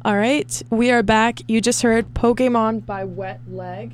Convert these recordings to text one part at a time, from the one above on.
All right, we are back. You just heard Pokemon by Wet Leg.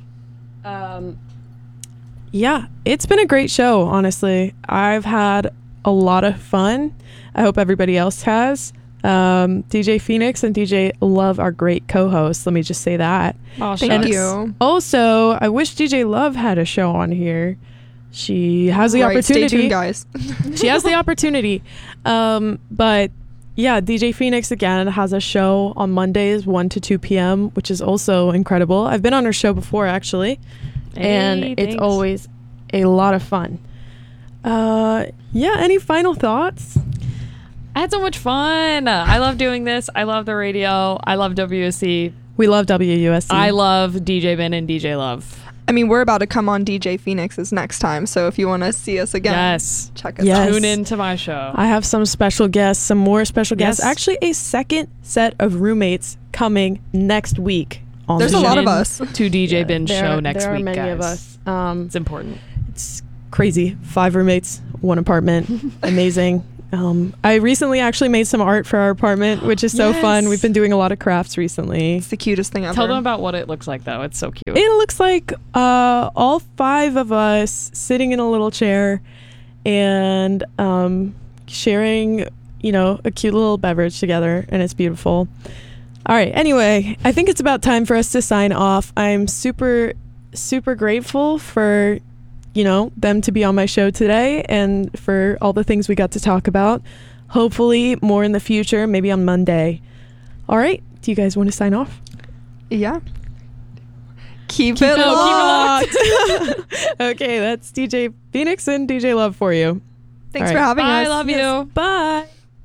Yeah, it's been a great show, honestly. I've had a lot of fun. I hope everybody else has. DJ Phoenix and DJ Love are great co-hosts. Let me just say that. Oh, Thank you. Also, I wish DJ Love had a show on here. She has the opportunity. Stay tuned, guys. She has the opportunity. But yeah, DJ Phoenix again has a show on Mondays, 1 to 2 p.m., which is also incredible. I've been on her show before, actually, and it's always a lot of fun. Yeah, any final thoughts? I had so much fun. I love doing this. I love the radio. I love WSC. We love WUSC. I love DJ Ben and DJ Love. I mean, we're about to come on DJ Phoenix's next time, so if you want to see us again, Yes. check us Yes. out. Tune into my show. I have some special guests, some more special guests. Yes. Actually, a second set of roommates coming next week. On There's the a lot show. of us. To DJ Ben's show next there week, are many guys. of us. It's important. It's crazy. 5 roommates, 1 apartment. Amazing. I recently actually made some art for our apartment, which is so fun. Yes. We've been doing a lot of crafts recently. It's the cutest thing ever. Tell them about what it looks like, though. It's so cute. It looks like all 5 of us sitting in a little chair and sharing, a cute little beverage together, and it's beautiful. All right. Anyway, I think it's about time for us to sign off. I'm super, super grateful for them to be on my show today and for all the things we got to talk about. Hopefully more in the future, maybe on Monday. All right. Do you guys want to sign off? Yeah. Keep it locked. Okay, that's DJ Phoenix and DJ Love for you. Thanks All for right. having I us. love you. Bye.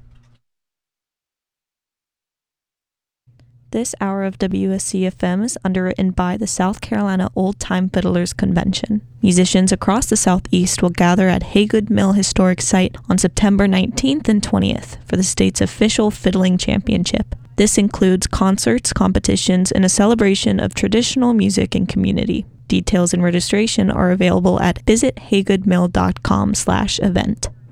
This hour of WSC FM is underwritten by the South Carolina Old Time Fiddlers Convention. Musicians across the Southeast will gather at Haygood Mill Historic Site on September 19th and 20th for the state's official fiddling championship. This includes concerts, competitions, and a celebration of traditional music and community. Details and registration are available at visithaygoodmill.com/event.